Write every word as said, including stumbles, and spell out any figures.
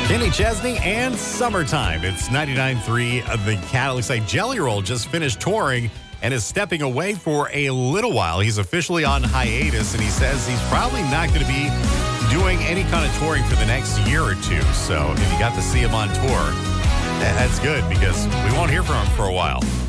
Kenny Chesney and Summertime. It's ninety-nine point three of The Cat. It looks like Jelly Roll just finished touring and is stepping away for a little while. He's officially on hiatus, and he says he's probably not going to be doing any kind of touring for the next year or two. So if you got to see him on tour, that's good because we won't hear from him for a while.